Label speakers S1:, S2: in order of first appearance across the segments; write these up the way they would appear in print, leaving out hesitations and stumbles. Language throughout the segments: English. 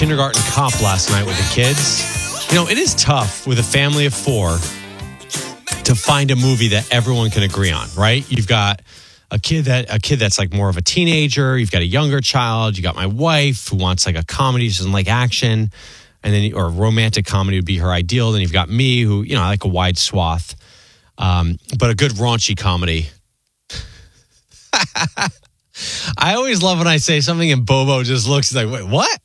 S1: Kindergarten Cop last night with the kids. You know, it is tough with a family of 4 to find a movie that everyone can agree on, right? You've got a kid that's like more of a teenager. You've got a younger child. You got my wife who wants like a comedy, she doesn't like action, and then or a romantic comedy would be her ideal. Then you've got me who, you know, I like a wide swath, but a good raunchy comedy. I always love when I say something and Bobo just looks like, wait, what?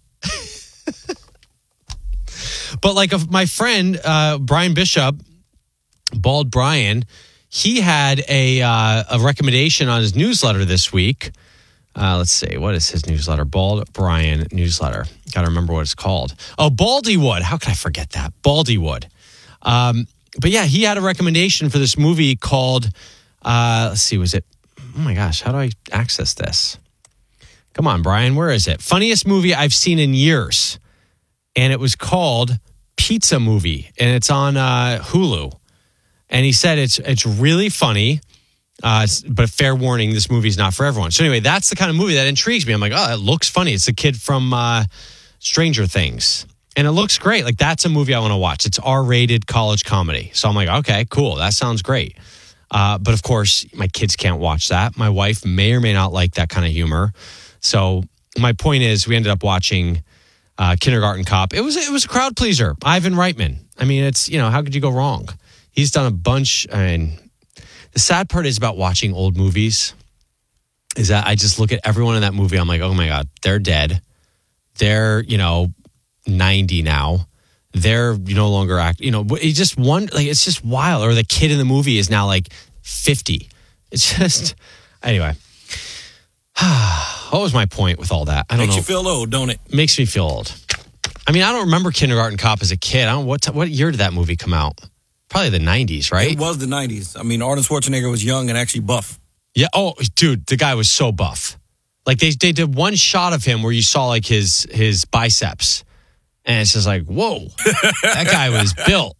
S1: But like my friend, Brian Bishop, Bald Brian, he had a recommendation on his newsletter this week. Let's see. What is his newsletter? Bald Brian newsletter. Got to remember what it's called. Oh, Baldywood. How could I forget that? Baldywood. But yeah, he had a recommendation for this movie called, let's see, was it? Oh my gosh, how do I access this? Come on, Brian, where is it? Funniest movie I've seen in years. And it was called Pizza Movie. And it's on Hulu. And he said it's really funny. But fair warning, this movie's not for everyone. So anyway, that's the kind of movie that intrigues me. I'm like, oh, it looks funny. It's a kid from Stranger Things. And it looks great. Like, that's a movie I want to watch. It's R-rated college comedy. So I'm like, okay, cool. That sounds great. But of course, my kids can't watch that. My wife may or may not like that kind of humor. So my point is, we ended up watching Kindergarten Cop. It was a crowd pleaser. Ivan Reitman. I mean, it's, you know, how could you go wrong? He's done a bunch. I mean, the sad part is about watching old movies is that I just look at everyone in that movie. I'm like, oh my God, they're dead. They're, 90 now. They're no longer acting. It's just wild. Or the kid in the movie is now like 50. It's just, anyway. What was my point with all that? I don't know.
S2: Makes you feel old, don't it?
S1: Makes me feel old. I mean, I don't remember Kindergarten Cop as a kid. I don't know what year did that movie come out? Probably the 90s, right?
S2: It was the 90s. I mean, Arnold Schwarzenegger was young and actually buff.
S1: Yeah. Oh, dude, the guy was so buff. Like they did one shot of him where you saw like his biceps, and it's just like, whoa, that guy was built.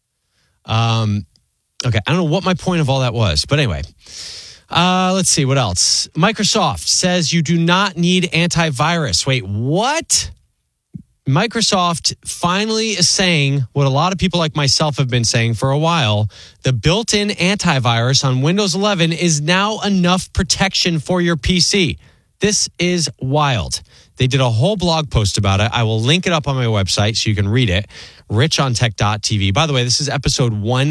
S1: Okay, I don't know what my point of all that was, but anyway, let's see what else. Microsoft says you do not need antivirus. Wait, what? Microsoft finally is saying what a lot of people like myself have been saying for a while. The built-in antivirus on Windows 11 is now enough protection for your PC. This is wild. They did a whole blog post about it. I will link it up on my website so you can read it, richontech.tv. By the way, this is episode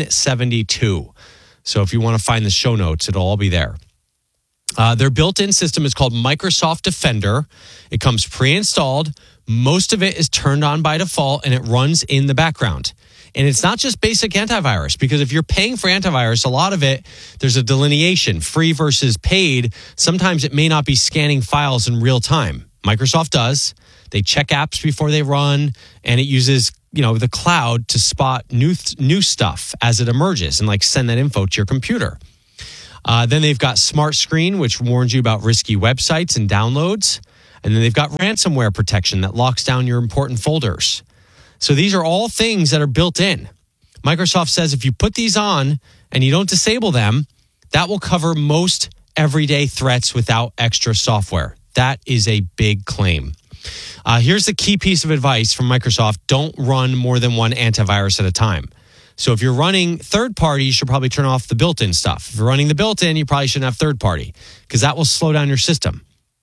S1: 172. So if you want to find the show notes, it'll all be there. Their built-in system is called Microsoft Defender. It comes pre-installed. Most of it is turned on by default, and it runs in the background. And it's not just basic antivirus, because if you're paying for antivirus, a lot of it, there's a delineation, free versus paid. Sometimes it may not be scanning files in real time. Microsoft does. They check apps before they run, and it uses, the cloud to spot new stuff as it emerges and like send that info to your computer. Then they've got Smart Screen, which warns you about risky websites and downloads. And then they've got ransomware protection that locks down your important folders. So these are all things that are built in. Microsoft says if you put these on and you don't disable them, that will cover most everyday threats without extra software. That is a big claim. Here's the key piece of advice from Microsoft. Don't run more than one antivirus at a time. So if you're running third party, you should probably turn off the built-in stuff. If you're running the built-in, you probably shouldn't have third party because that will slow down your system.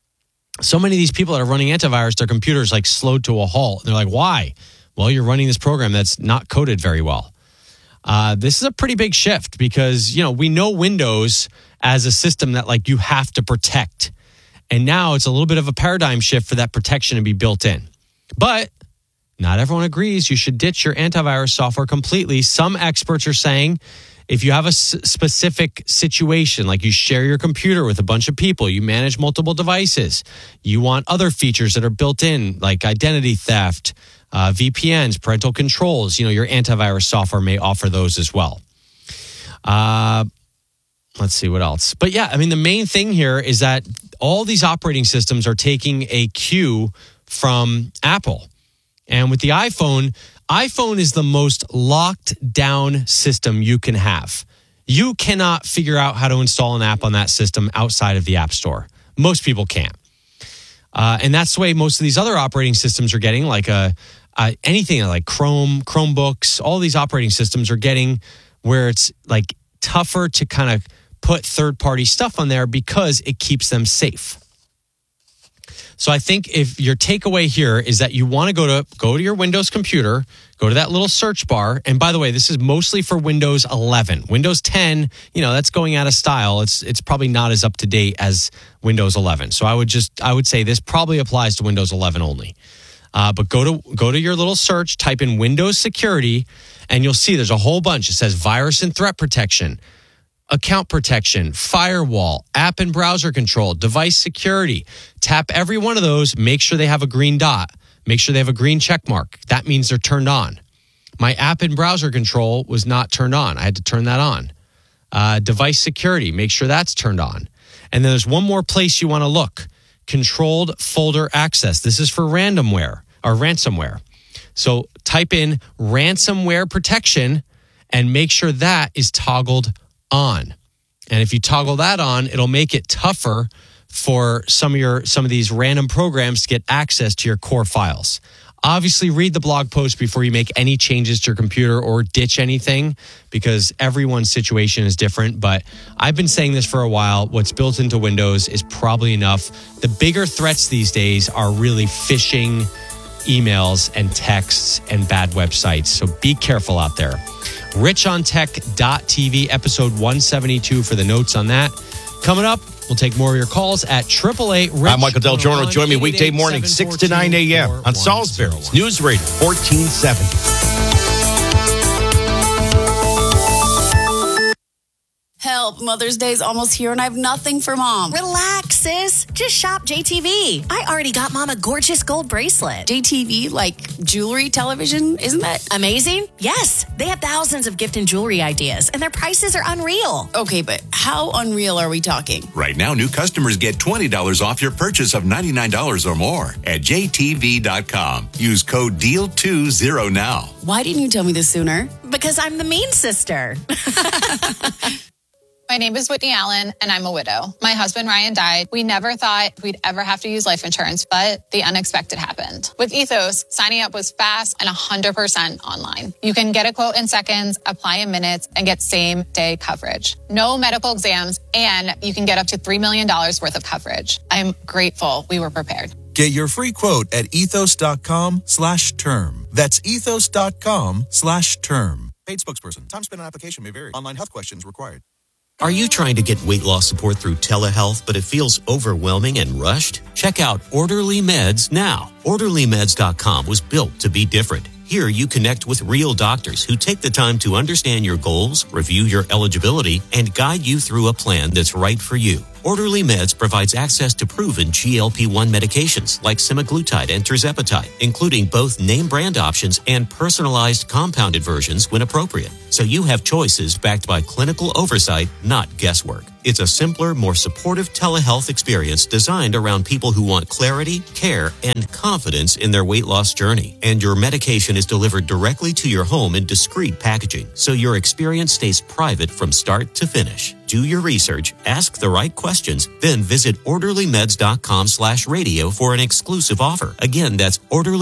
S1: So many of these people that are running antivirus, their computer's like slowed to a halt. And they're like, why? Well, you're running this program that's not coded very well. This is a pretty big shift because, we know Windows as a system that like you have to protect. And now it's a little bit of a paradigm shift for that protection to be built in. But not everyone agrees you should ditch your antivirus software completely. Some experts are saying if you have a specific situation, like you share your computer with a bunch of people, you manage multiple devices, you want other features that are built in, like identity theft, VPNs, parental controls, your antivirus software may offer those as well. Let's see what else. But yeah, I mean, the main thing here is that all these operating systems are taking a cue from Apple. And with the iPhone is the most locked down system you can have. You cannot figure out how to install an app on that system outside of the App Store. Most people can't. And that's the way most of these other operating systems are getting, like anything like Chrome, Chromebooks, all these operating systems are getting where it's like tougher to kind of put third-party stuff on there because it keeps them safe. So I think if your takeaway here is that you want to go to your Windows computer, go to that little search bar. And by the way, this is mostly for Windows 11. Windows 10, that's going out of style. It's probably not as up to date as Windows 11. So I would say this probably applies to Windows 11 only. But go to your little search, type in Windows security, and you'll see there's a whole bunch. It says virus and threat protection, account protection, firewall, app and browser control, device security. Tap every one of those. Make sure they have a green dot. Make sure they have a green check mark. That means they're turned on. My app and browser control was not turned on. I had to turn that on. Device security. Make sure that's turned on. And then there's one more place you want to look. Controlled folder access. This is for ransomware. So type in ransomware protection and make sure that is toggled on. And if you toggle that on, it'll make it tougher for some of these random programs to get access to your core files. Obviously, read the blog post before you make any changes to your computer or ditch anything, because everyone's situation is different. But I've been saying this for a while. What's built into Windows is probably enough. The bigger threats these days are really phishing emails and texts and bad websites. So be careful out there. RichOnTech.tv, episode 172 for the notes on that. Coming up, we'll take more of your calls at 888-RICH.
S3: I'm Michael Del Giorno. Join me weekday morning, 6 to 9 a.m. on Salisbury's News Radio, 1470.
S4: Help, Mother's Day's almost here and I have nothing for Mom.
S5: Relax, sis. Just shop JTV. I already got Mom a gorgeous gold bracelet.
S4: JTV, like jewelry, television, isn't that
S5: amazing? Yes, they have thousands of gift and jewelry ideas and their prices are unreal.
S4: Okay, but how unreal are we talking?
S6: Right now, new customers get $20 off your purchase of $99 or more at jtv.com. Use code DEAL20 now.
S4: Why didn't you tell me this sooner?
S5: Because I'm the mean sister.
S7: My name is Whitney Allen, and I'm a widow. My husband, Ryan, died. We never thought we'd ever have to use life insurance, but the unexpected happened. With Ethos, signing up was fast and 100% online. You can get a quote in seconds, apply in minutes, and get same-day coverage. No medical exams, and you can get up to $3 million worth of coverage. I'm grateful we were prepared.
S8: Get your free quote at ethos.com/term. That's ethos.com/term. Paid spokesperson. Time spent on application may vary. Online health questions required.
S9: Are you trying to get weight loss support through telehealth, but it feels overwhelming and rushed? Check out Orderly Meds now. OrderlyMeds.com was built to be different. Here you connect with real doctors who take the time to understand your goals, review your eligibility, and guide you through a plan that's right for you. Orderly Meds provides access to proven GLP-1 medications like semaglutide and tirzepatide, including both name brand options and personalized compounded versions when appropriate. So you have choices backed by clinical oversight, not guesswork. It's a simpler, more supportive telehealth experience designed around people who want clarity, care, and confidence in their weight loss journey. And your medication is delivered directly to your home in discreet packaging, so your experience stays private from start to finish. Do your research, ask the right questions, then visit orderlymeds.com/radio for an exclusive offer. Again, that's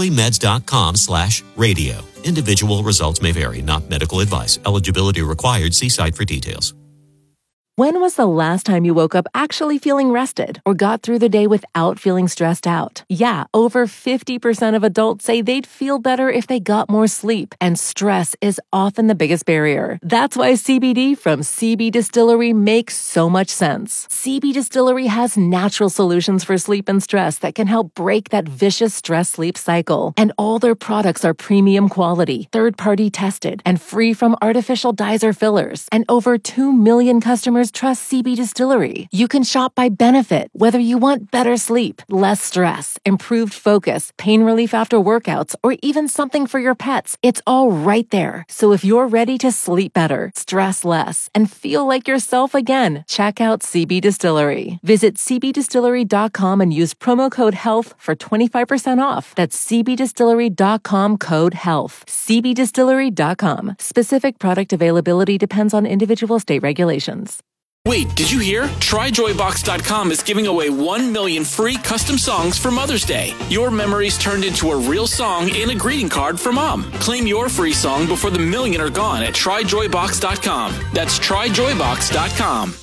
S9: orderlymeds.com/radio. Individual results may vary, not medical advice. Eligibility required. See site for details.
S10: When was the last time you woke up actually feeling rested or got through the day without feeling stressed out? Yeah, over 50% of adults say they'd feel better if they got more sleep, and stress is often the biggest barrier. That's why CBD from CB Distillery makes so much sense. CB Distillery has natural solutions for sleep and stress that can help break that vicious stress-sleep cycle. And all their products are premium quality, third-party tested, and free from artificial dyes or fillers. And over 2 million customers trust CB Distillery. You can shop by benefit, whether you want better sleep, less stress, improved focus, pain relief after workouts, or even something for your pets. It's all right there. So if you're ready to sleep better, stress less, and feel like yourself again, check out CB Distillery. Visit cbdistillery.com and use promo code HEALTH for 25% off. That's cbdistillery.com code HEALTH. cbdistillery.com. Specific product availability depends on individual state regulations.
S11: Wait, did you hear? TryJoyBox.com is giving away 1 million free custom songs for Mother's Day. Your memories turned into a real song and a greeting card for Mom. Claim your free song before the million are gone at TryJoyBox.com. That's TryJoyBox.com.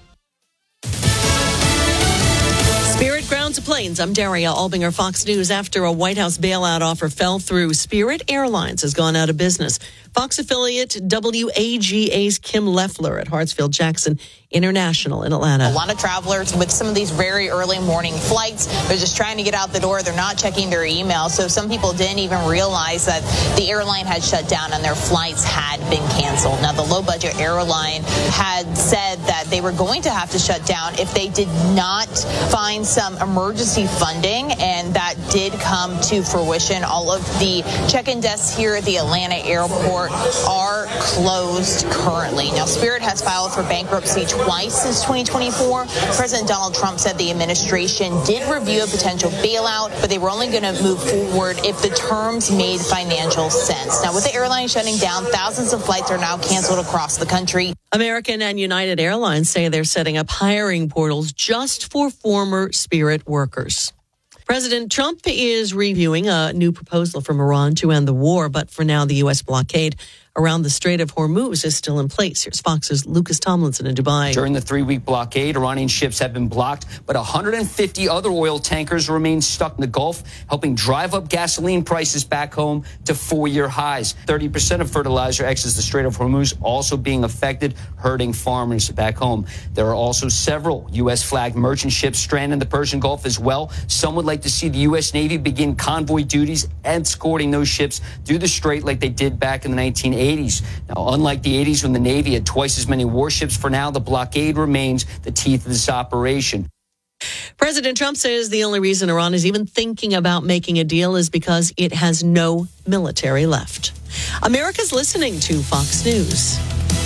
S12: Spirit grounds planes. I'm Daria Albinger, Fox News. After a White House bailout offer fell through, Spirit Airlines has gone out of business. Fox affiliate WAGA's Kim Leffler at Hartsfield-Jackson International in Atlanta.
S13: A lot of travelers with some of these very early morning flights, they're just trying to get out the door. They're not checking their email. So some people didn't even realize that the airline had shut down and their flights had been canceled. Now, the low-budget airline had said that they were going to have to shut down if they did not find some emergency funding, and that did come to fruition. All of the check-in desks here at the Atlanta airport are closed currently. Now, Spirit has filed for bankruptcy twice since 2024. President Donald Trump said the administration did review a potential bailout, but they were only going to move forward if the terms made financial sense. Now, with the airline shutting down, thousands of flights are now canceled across the country.
S12: American and United Airlines say they're setting up hiring portals just for former Spirit workers. President Trump is reviewing a new proposal from Iran to end the war, but for now, the U.S. blockade around the Strait of Hormuz is still in place. Here's Fox's Lucas Tomlinson in Dubai.
S14: During the 3-week blockade, Iranian ships have been blocked, but 150 other oil tankers remain stuck in the Gulf, helping drive up gasoline prices back home to 4-year highs. 30% of fertilizer exits the Strait of Hormuz also being affected, hurting farmers back home. There are also several U.S.-flagged merchant ships stranded in the Persian Gulf as well. Some would like to see the U.S. Navy begin convoy duties, escorting those ships through the strait like they did back in the 1980s. Now, unlike the 80s when the Navy had twice as many warships, for now, the blockade remains the teeth of this operation.
S12: President Trump says the only reason Iran is even thinking about making a deal is because it has no military left. America's listening to Fox News.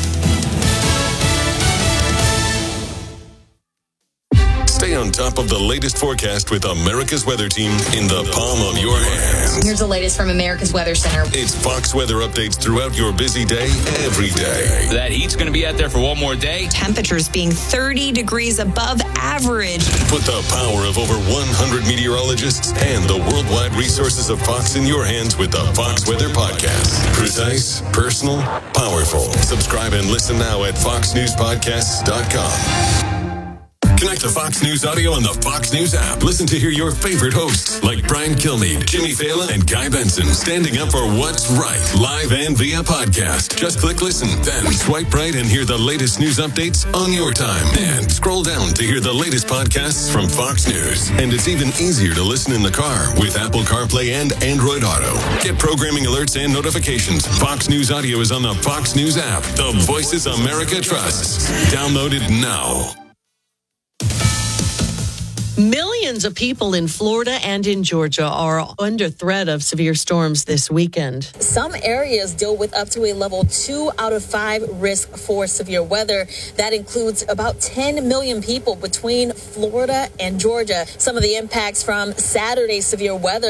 S15: Stay on top of the latest forecast with America's Weather Team in the palm of your hand.
S16: Here's the latest from America's Weather Center.
S15: It's Fox weather updates throughout your busy day, every day.
S17: That heat's going to be out there for one more day.
S16: Temperatures being 30 degrees above average.
S15: Put the power of over 100 meteorologists and the worldwide resources of Fox in your hands with the Fox Weather Podcast. Precise, personal, powerful. Subscribe and listen now at foxnewspodcasts.com. Connect to Fox News Audio on the Fox News app. Listen to hear your favorite hosts like Brian Kilmeade, Jimmy Fallon, and Guy Benson standing up for what's right, live and via podcast. Just click listen, then swipe right and hear the latest news updates on your time. And scroll down to hear the latest podcasts from Fox News. And it's even easier to listen in the car with Apple CarPlay and Android Auto. Get programming alerts and notifications. Fox News Audio is on the Fox News app. The voices America trusts. Download it now.
S12: Millions of people in Florida and in Georgia are under threat of severe storms this weekend.
S18: Some areas deal with up to a level 2 out of 5 risk for severe weather. That includes about 10 million people between Florida and Georgia. Some of the impacts from Saturday's severe weather